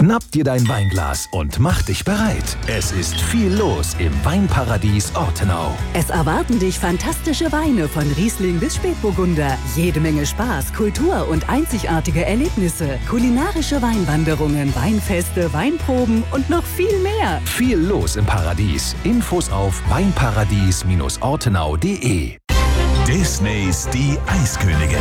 Schnapp dir dein Weinglas und mach dich bereit. Es ist viel los im Weinparadies Ortenau. Es erwarten dich fantastische Weine von Riesling bis Spätburgunder. Jede Menge Spaß, Kultur und einzigartige Erlebnisse. Kulinarische Weinwanderungen, Weinfeste, Weinproben und noch viel mehr. Viel los im Paradies. Infos auf weinparadies-ortenau.de. Disneys Die Eiskönigin.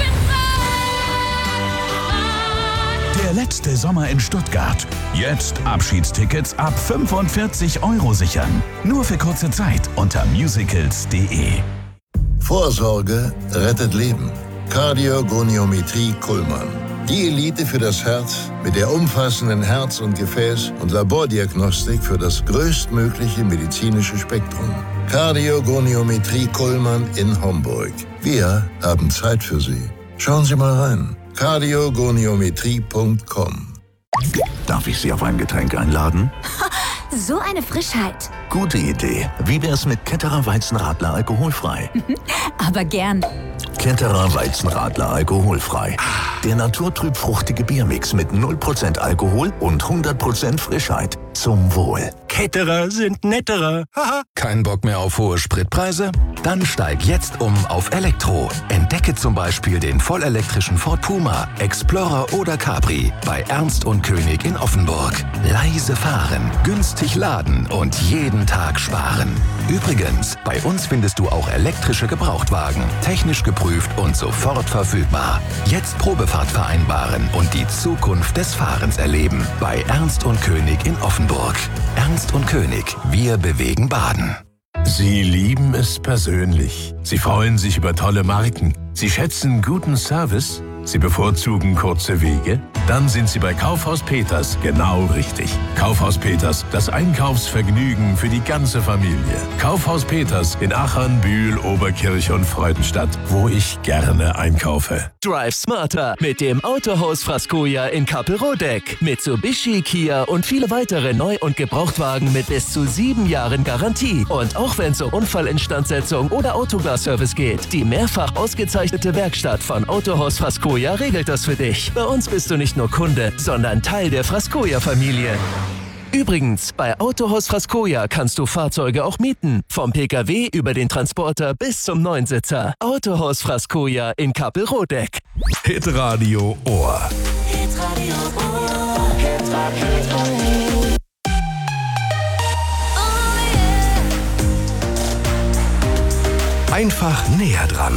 Der letzte Sommer in Stuttgart. Jetzt Abschiedstickets ab 45 € sichern. Nur für kurze Zeit unter musicals.de. Vorsorge rettet Leben. Kardiogoniometrie Kuhlmann. Die Elite für das Herz mit der umfassenden Herz- und Gefäß- und Labordiagnostik für das größtmögliche medizinische Spektrum. Kardiogoniometrie Kuhlmann in Homburg. Wir haben Zeit für Sie. Schauen Sie mal rein. Kardiogoniometrie.com. Darf ich Sie auf ein Getränk einladen? So eine Frischheit. Gute Idee. Wie wär's mit Ketterer Weizenradler alkoholfrei? Aber gern. Ketterer Weizenradler alkoholfrei. Der naturtrüb fruchtige Biermix mit 0% Alkohol und 100% Frischheit. Zum Wohl. Ketterer sind netterer. Haha. Kein Bock mehr auf hohe Spritpreise? Dann steig jetzt auf Elektro. Entdecke zum Beispiel den vollelektrischen Ford Puma, Explorer oder Capri bei Ernst und König in Offenburg. Leise fahren, günstig laden und jeden Tag sparen. Übrigens, bei uns findest du auch elektrische Gebrauchtwagen, technisch geprüft und sofort verfügbar. Jetzt Probefahrt vereinbaren und die Zukunft des Fahrens erleben bei Ernst und König in Offenburg. Ernst und König, wir bewegen Baden. Sie lieben es persönlich. Sie freuen sich über tolle Marken. Sie schätzen guten Service. Sie bevorzugen kurze Wege? Dann sind Sie bei Kaufhaus Peters genau richtig. Kaufhaus Peters, das Einkaufsvergnügen für die ganze Familie. Kaufhaus Peters in Achern, Bühl, Oberkirch und Freudenstadt, wo ich gerne einkaufe. Drive smarter mit dem Autohaus Frascoja in Kappelrodeck. Mitsubishi, Kia und viele weitere Neu- und Gebrauchtwagen mit bis zu 7 Jahren Garantie. Und auch wenn es um Unfallinstandsetzung oder Autoglas-Service geht, die mehrfach ausgezeichnete Werkstatt von Autohaus Frascoja regelt das für dich. Bei uns bist du nicht nur Kunde, sondern Teil der Frascoja-Familie. Übrigens, bei Autohaus Frascoja kannst du Fahrzeuge auch mieten. Vom Pkw über den Transporter bis zum Neunsitzer. Autohaus Frascoja in Kappelrodeck. Hitradio Ohr. Hitradio Ohr. Hitradio. Einfach näher dran.